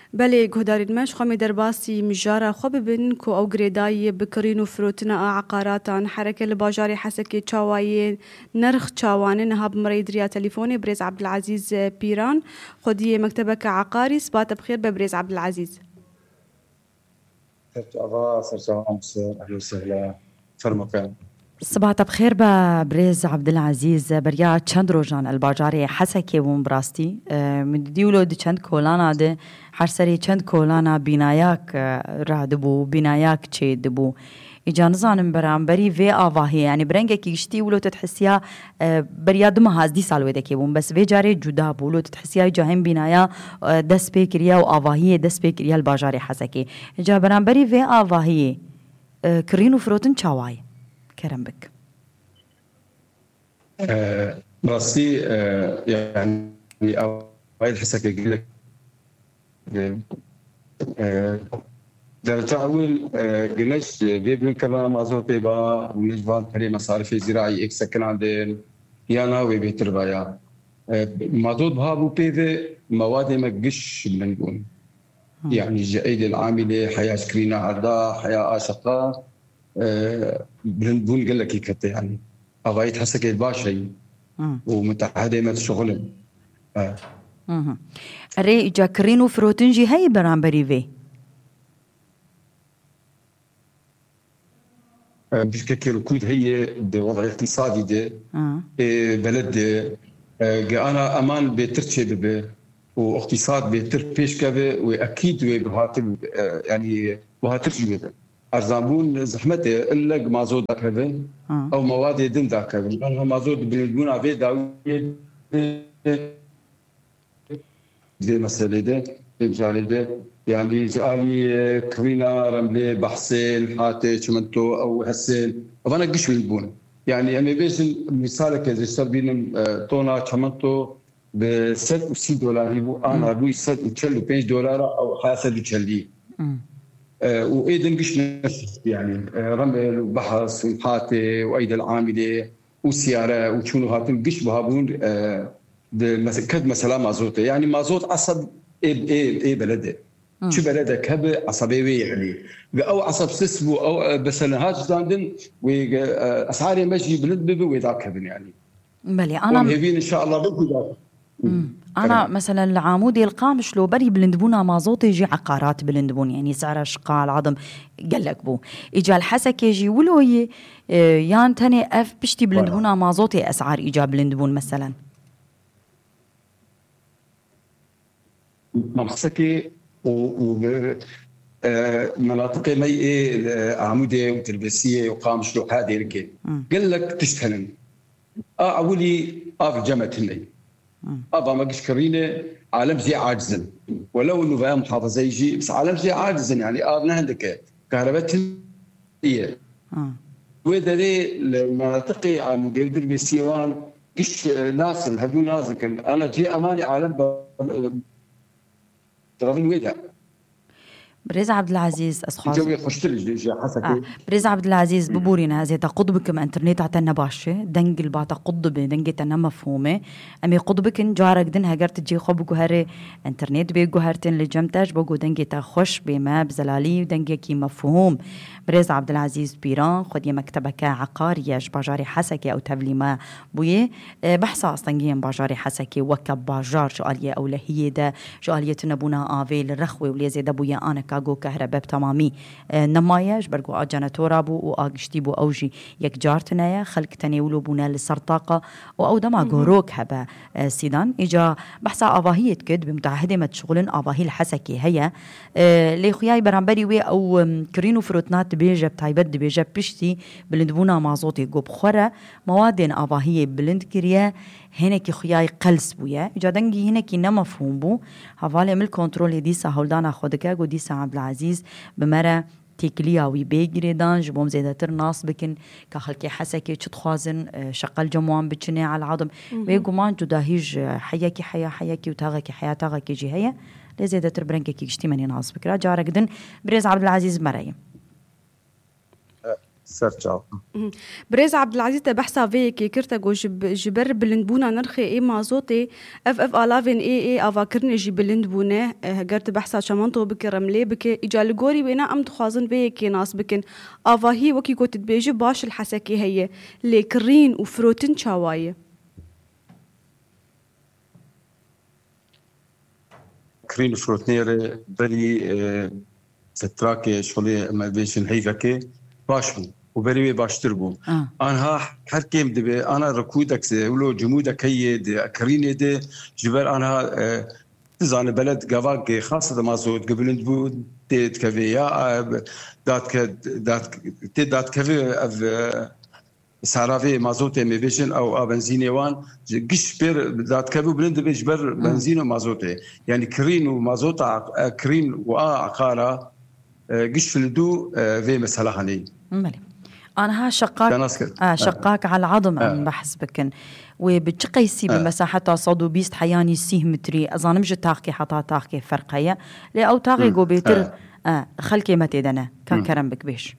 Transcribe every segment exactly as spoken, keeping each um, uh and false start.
بله گهداری دمش خواهی درباسی مجاره خواه ببینن که او گریدایی بکرین و فروتنا عقاراتان حرکه لباجاری حسکی چاوایی نرخ چاوانه نها بمرید ریا تليفوني بريز عبد العزيز بيران خدي مكتبك عقاري صباح بخير ببريز عبد العزيز. سرت أضاء سرت أمصر أهلا وسهلا فرمكان. صباح بخير ببريز عبد العزيز بريا چند روزان الباجاری حسکی و مبراستی من دیولو دی چند کولانا ده هر سری چند کولانا بینایاک را دبو بینایاک چه دبو ایجان زانم برام بری و آواهی یعنی برنگه کیشتی ولو تتحسیا بریا دم هازدی سال وده که بون بس و جاری جدا بولو تتحسیا جاهم بینایا دست بکریا و آواهی دست بکریا الباجاری حسکی ایجا برام بری و آواهی کرینو فروتن چاوای كرم بك. آه راسي آه يعني أوائل حسك يقول لك آه درجة أول آه قلناش بيبن كمان مازوت بيبا ونجبان فري مصارف زراعي إكس سكن عندنا يانا وبيتر بايا آه مازوت بهابو بيذا مواد ما قش بنقول يعني الجائزة العاملة حياة سكرينة عرضا حياة آشقة أه بون قال لك يكت يعني أغايت حسك الباشي ومتعهدة ما تشغلن اه أري جاكرينو فروتنجي هاي برام بريفي أه بشكل الكود هي وضع اقتصادي ده اه إيه بلد أه أنا أمان بترتشي ببه واقتصاد بتر بيش كبه وأكيد وبهاتل أه يعني بهاتل ببه أرزامون زحمته إلا مازود ذاكره أو مواد دين ذاكره أنا مازود بنقول عبيد داوية زي مسألة ده إمجال ده يعني جالي كرينا رملة بحسين حاتي شمنتو أو حسين وأنا قش بالبون يعني أنا بيش مثالك إذا صار بينهم تونا شمنتو بسد وسي دولار يبو أنا روي سد وتشلو بينج دولار أو حاسد وتشلي أه وإيدن قش نفس يعني أه رمل وبحث وحاتي وأيد العاملة وسيارة وشونو هاتن قش بهابون أه كد مثلا مازوت يعني مازوت عصب إيه إيه إيه بلده شو بلدك هب عصبية يعني أو عصب سسبو أو بس أنا هاج زاندن وأسعاري ماشي بلد ببي ويذاكبن يعني بلي أنا ومهبين إن شاء الله بكذا أنا مثلا العامودي القامش لو بري بلندبونا مازوت يجي عقارات بلندبون يعني سعر شقاع العظم قال لك بو إجا الحسك يجي ولو ي يان تاني أف بشتي بلندبونا مازوت أسعار إجا بلندبون مثلا ممسكي و مناطق مي عمودة وتلبسية وقامش له هذه ركي قال لك تشتهنن اه اولي اه جمعتني ابا ما قشكرينه عالم زي عاجزن ولو انه بقى محافظه يجي بس عالم زي عاجزن يعني اه عندك كهرباء هي اه وإذا لي المناطق عم قدر بسيوان قش ناس هذو ناس انا جي اماني عالم ترى ويدا بريز عبد العزيز أصحاب جوي خشتري جي حسك آه. بريز عبد العزيز ببورينا هذه تقطبك من انترنت عتنا باشة دنج البعض قطب دنج تنا مفهومة أمي قطبك إن جارك دن هجرت تجي خبجو هري انترنت بيجو هرتن لجمتاج بجو دنج تخش بما بزلالي ودنج كي مفهوم بريز عبد العزيز بيران خدي مكتبك عقارية باجاري حسكي أو تبليما بويه بحث أصلا جيم باجاري حسكي وكب باجار شوالية أو لهي ده شوالية نبونا آفيل الرخوي وليزي دبويا أنا كاجو كهرباء تمامي نمايش برجو أجناتورا بو وأجشتي بو أوجي يك جارتنايا خلق تنيولو بونا للسرطاقة أو دما جوروك هبا سيدان إجا بحث آواهية كد بمتعهدة ما تشغلن آواهي الحسكي هي لي خياي برامبري وي أو كرينو فروتنات بيجب تايبد بيجب بشتي بلندبونا مازوتي جو بخورة موادين آواهية بلند كريا هناك خياي قلس بويا إجا دنجي هناك نمفهوم بو هفالي من الكنترول ديسا هولدانا خودكا جو ديسا عبد العزيز بمرة تيكليا وي بيجريدان جبوم زيادتر ناس بكن كخلكي حسكي تخوازن شقل جموان بتشني على العظم ويجو مان جداهيج حياكي حيا حياكي وتاغكي حيا تاغكي جي هي لزيادتر برنكي اجتماني ناس بكرا جارك دن بريز عبد العزيز مريم سرچاو بريز عبد العزيز بحثا فيكي كرتاغو جب جبر بلندبونا نرخي اي مازوتي اف اف الافين اي اي افاكرني جي بلندبونه هجرت بحثا شمانتو بكرملي بك اجالغوري بينا ام تخازن فيكي ناس بكن افا هي وكي كنت بيجي باش الحسكي هي لي كرين وفروتين شاوايه كرين وفروتنير بري ستراكي شغلي ما بيشن هيفكي باشو وبري باشتر بو آه. انا حركيم دبي انا ركودك ولو جمودك هي دي كريني دي جبال انا تزان بلد قواق خاصه ما زود قبل ندبو تيت كافيا دات دات دات كافي اف سعرافي مازوت ميفيشن او بنزيني وان قش بير دات كافي بلند بيجبر بنزين ومازوت يعني كرين ومازوت كرين وعقاره قش فلدو في مساله هني مالي أنا ها شقاك آه شقاك آه. على العظم أن آه. بحث بكن وبتشقيسي آه. بمساحة صدو بيست حياني سيه متري أظن مش تاخكي حطا تاخكي فرقية لي أو تاخي جو بيتر آه. آه خلكي متدنا كاكرم بك بيش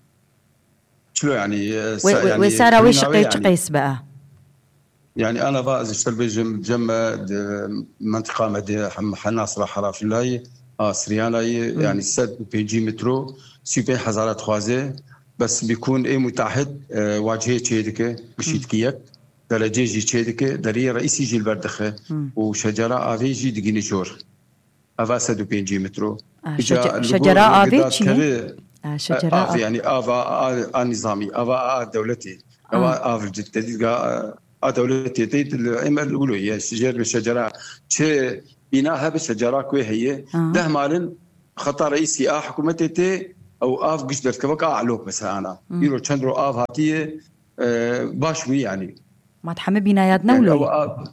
شلو يعني يعني وسارة ويش شقي شقيس بقى يعني أنا بقى اشتغل بجم جم منطقة مدي حناس راح راف الله آه سريانا يعني سد بيجي مترو سيبي حزارات خوازة بس بيكون إيه متحد آه واجهة شيدك بشيتكيك درجة جي شيدك دري رئيسي جي البردخة وشجرة آفي جي دقيني جور أفا سد بيجي مترو آه شج... شجرة آفي شيء آه شجرة آفي يعني آفا آه نظامي آفا آه دولتي آفا آفا جديد آه دولتي تيت الإما الأولى هي شجر بالشجرة شيء بناها بالشجرة كوي هي آه. ده مالن خطر رئيسي آه حكومتي أو آف قشدر كبك أعلوك بس أنا يرو تشندرو آف هاتيه آه باشوي يعني ما تحمي بنايات نولوي يعني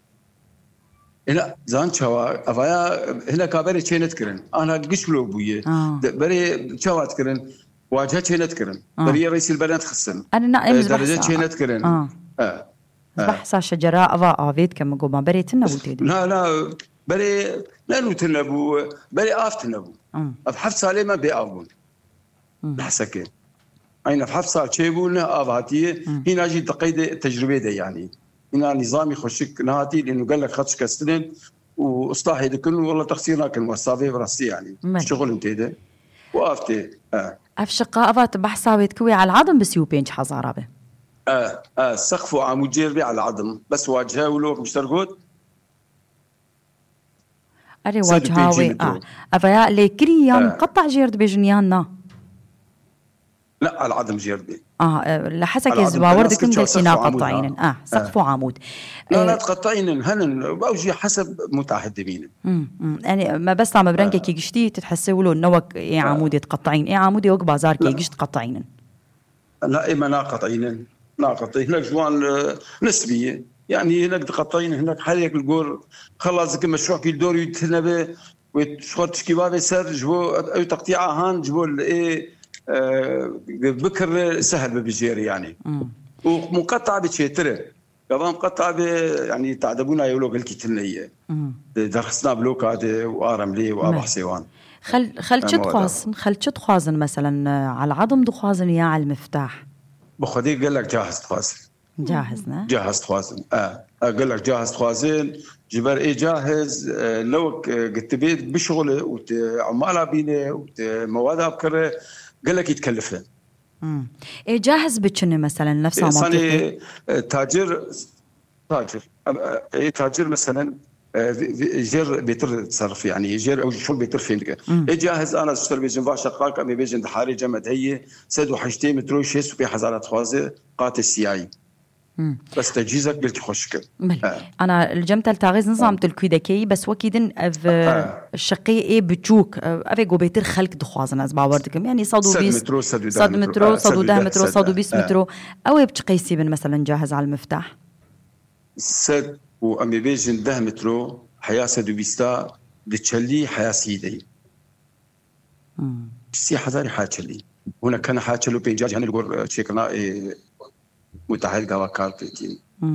هنا زان شوا أفايا هنا كابري شيء نتكرن أنا قشلو بويه آه. بري شوا تكرن واجهة شيء نتكرن آه. بري رئيس البلد خصن أنا نائم درجة شيء نتكرن آه. آه. بحث شجرة أفا آفيت كم جوما بري تنبو تيدو لا لا بري لا نو تنبو بري آف تنبو أفحف سالي ما بيأبون بحسكين أين أفحف سال شيء بقولنا آفاتيه هنا جي تقيد التجربة دي يعني هنا نظامي خشك نهاتي لأنه قال لك خدش كسرين وإصلاحي ده كله والله تخسيرنا كان وصافي براسي يعني شغل انت ده وقفتي آه. أفشقة أفات بحثاويت كوي على العظم بس يوبينج حزارة آه آه سقف عمود جيربي على العظم بس واجهه ولو مشترقوت أري واجهاوي آه أفيا ليكري يام آه. قطع جيرد بجنياننا لا على العظم جيربي اه لحسك الزواورد كنت قلتينا قطعين اه سقف آه. عمود لا لا تقطعين هن اوجي حسب متعدمين امم يعني ما بس عم برنكي كي قشتي تتحسوا له نوك ايه عمود يتقطعين ايه عمود يوق بازار كي قشت قطعين لا اما ناقطعين ناقطعين هناك جوان نسبيه يعني هناك تقطعين هناك حالك الجور خلاص كما مشروع كي الدور يتنبه وتشخط شكيبابي سر جبو او تقطيعه هان جبو ايه آه بكر سهل ببجيري يعني مم. ومقطع بتشيتره كمان مقطع يعني تعذبونا يقولوا قلكي تنيه درسنا بلوكات وارم لي وابح سيوان خل خل تخوازن خل تخوازن مثلا على العظم دخوازن يا على المفتاح بخدي قال لك جاهز تخوازن جاهزنا جاهز تخوازن اه قال لك جاهز تخوازن جبر ايه جاهز آه لو قلت بيت بشغله وعمالها بينه وموادها بكره قال لك يتكلفه امم ايه جاهز بتشني مثلا نفسها منطقي تاجر تاجر ايه تاجر مثلا جير بيتر تصرف يعني جير او شو بيتر فين ايه جاهز انا اشتري بيجن باش قاك ابي بيجن حاري جمد هي سدوا حشتي مترو شيس وفي حزارات خوازه قات السياي بس تجهيزك قلت خوشك آه. انا الجمت التاغيز نظام تلكويدكي بس وكيدن اف آه. الشقي ايه بتشوك افي جو بيتر خلق دخوازن از باوردكم يعني صادو بيس مترو صاد مترو صادو ده مترو صادو بيس مترو او بتقيسي بن مثلا جاهز على المفتاح سد وامي بيجن ده مترو حياه سدو بيستا بتشلي حياه سيدي امم سي حذاري حاجلي هنا كان حاجلو بينجاج يعني الجور شيكنا إيه متحد قواكارتين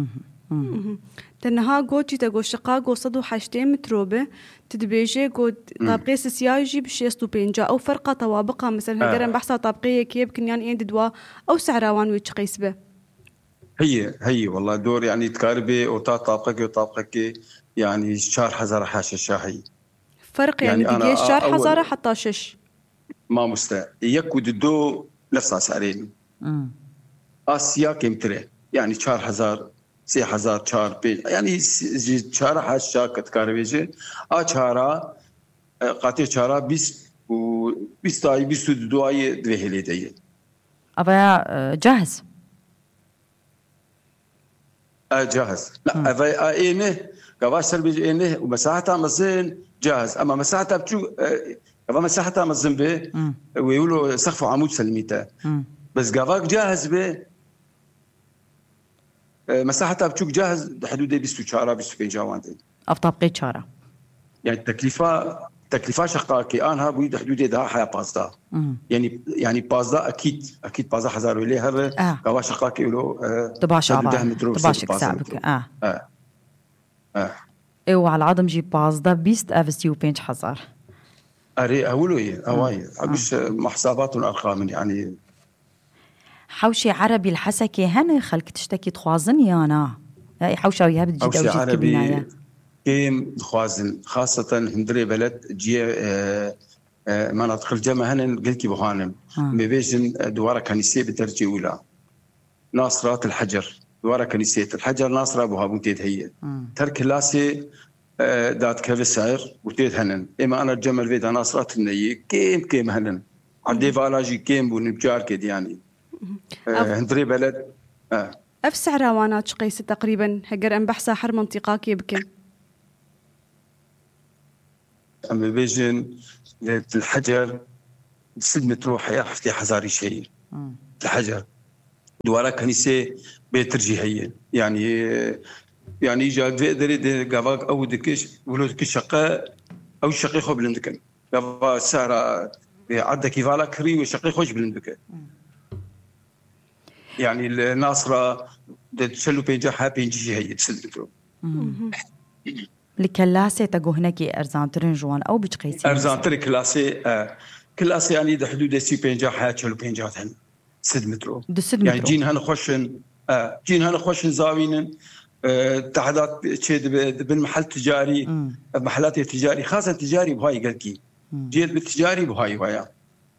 تنها جوتي تجو شقاق وصدو حشتين متروبة تدبيجي جو طابقية سياجي بشيستو بينجا أو فرقة طوابقها مثلا هجرن بحثها طابقية كيب كنيان إين ددوا أو سعراوان ويتشقيس به هي هي والله دور يعني تكاربي وتا طابقك وطابقك يعني شهر حزارة حاشا شاهي فرق يعني, يعني دقيقة شهر حزارة حتى شش ما مستا يكو ددو نفسها سعرين آسيا كمتري يعني شهر حزار سي حزار شهر بي يعني شهر حاشا كتكاربيجي آ شهرا قاتل شهرا بيس و بيستاي بيستو ددو آي دوهيلي دي أبا جاهز جاهز لا أبا إينه قواش سربيج إينه ومساحتها مزين جاهز أما مساحتها بتشو أبا مساحتها مزين به ويقولوا سقفوا عمود سلميته بس قواك جاهز به مساحتها بتشوك جاهز بحدود بيستو شارة بيستو بين جواندين أفطابقي شارة يعني التكلفة تكلفة شقاكي أنا بيد حدود ده حياة بازدا يعني يعني بازدا أكيد أكيد بازدا حزار وليه هذا آه. قواش شقاكي له تباش عبار تباشك سابك آه آه آه إيوه على العظم جي بازدا بيست أفستيو بينج حزار أري أولوية أواي عبش محسابات والأرقام يعني حوشي عربي الحسكي هن خلك تشتكي تخوازن يانا يعني حوشي وياها بتجي دوجة كبنايا كيم خوازن خاصة هندري بلد جي آه آه مناطق الجامعة هن قلتي بهانم مبيجن دوارة كنيسية بدرجة أولى ناصرات الحجر دوارة كنيسية الحجر ناصرة أبوها بنتيد هي ترك لاسي آه دات كيف سعر وتيد هنن إما أنا الجمل فيدا ناصرات النية كيم كيم هنن عندي فالاجي كيم ونبجار كد يعني آه هندري بلد آه. أفسع روانات شقيسة تقريبا هجر أن بحثها حر منطقة كيبكن أما بيجن الحجر سلمة روح يا حفتي حزاري شيء الحجر دوارا كنيسة بيترجي هي يعني يعني جا في دري قافاك أو دكش ولو دكش شقة أو شقي خو بلندكن قافا سارة عدة كيفالا كري وشقي خوش بلندكن يعني الناصرة تشلو بينجحها بينجي هي تسلمتو لكلاسة تجو هناك أرزانترين جوان أو بتقيسين أرزانترين كلاسة آه. كلاسة يعني ده حدود سي بينجحها تشلو بينجحها سدمترو يعني جين هن خوشن آه. جين هن خوشن زاوينن آه. تعداد شيء بالمحل تجاري مم. محلات التجاري خاصة تجاري بهاي قلكي جيت بالتجاري بهاي ويا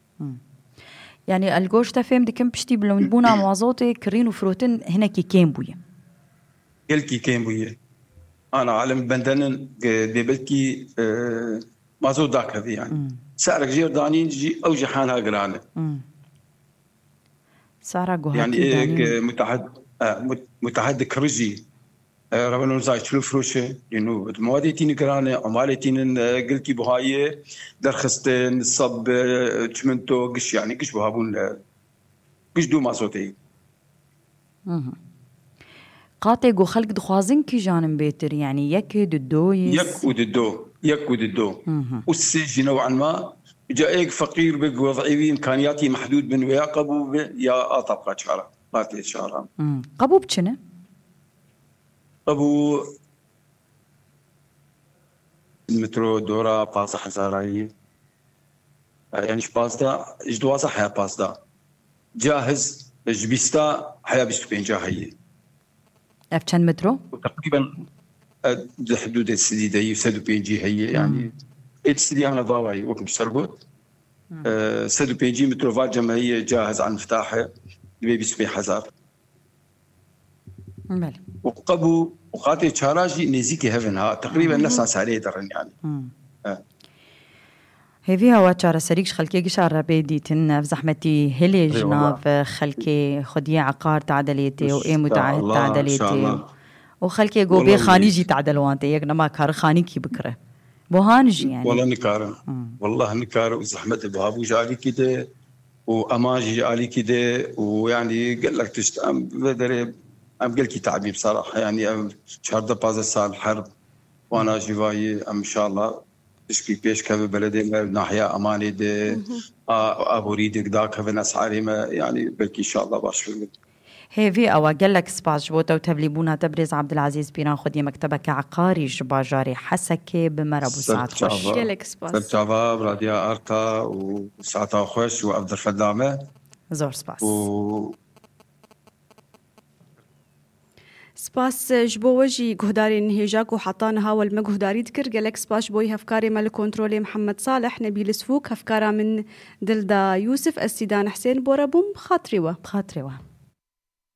يعني الجوش تفهم دي كم بشتي بلون بونا موازوتي كرين وفروتين هناك كيم بويا قلكي كيم بويا أنا عالم بندن دبلكي آه مازود ذاك هذي يعني سعرك جير دانين جي أو جحانها قرانة سعرك جوها يعني إيه متعد آه متعد كرجي آه ربنا نزاي شلو فروشه إنه موادي تيني قرانة عمالي تيني قلكي بهاي درخستين الصب تشمنتو قش يعني قش بهابون قش دو مازوتي قاطع جو خلق دخوازن كي جانم بيتر يعني يك ددو يك وددو يك وددو والسجن نوعا ما جاءك فقير بق وضعي امكانياتي محدود من ويا قبو يا اطبقه شارع قاتل شارع قبو بشنه قبو المترو دورا باسا حزاراي يعني باسدا اجدواسا حيا باسدا جاهز جبستا حيا بيستو جاهي أفشان مترو؟ تقريبا حدود السديدة يسدو بينجي هي يعني السدي أنا ضاوي وكم سربوت أه سدو بينجي مترو فاجم هي جاهز عن مفتاحه بيبي سبي حزار مال وقبو وقاتل شاراجي نزيكي هفنها تقريبا نفس عسالية درن يعني أه. هذه هو تشارة سريكش خلكي قشارة بيديتن في زحمتي هلي جناف خلكي خدية عقار تعدليتي وإيه متعهد تعدليتي وخلكي قوبي خانيجي تعدلوانتي يقنا ما كار خانيكي بكرة بوهانجي يعني والله نكارة والله نكارة وزحمتي بهابو جالي كده وأماجي جالي كده ويعني قال لك تشتام بدري أم قال كي تعبي بصراحة يعني شهر دبازة سال حرب وأنا جواي أم إن شاء الله تشكي بيش كذا بلدي ناحية أماني دي أبوريدك ذاك هذا ناس عارمة يعني بلكي إن شاء الله باش فيلم هيفي أو قال لك سباس بوتا وتبليبونا تبرز عبد العزيز بيران خدي مكتبك عقاري جباجاري حسكي بمرب وساعة خوش. قال لك سباس. سبتعبا براديا أرتا وساعة خوش وأفضل فدامة. زور سباس. و سپاس جبو وجی گهداری نهیجاک و حطان هاول مگهداری دکر گلک سپاس بوی هفکاری مال کنترل محمد صالح نبیل سفوک هفکارا من دلدا یوسف السیدان حسین بورا بوم خاطری و خاطري و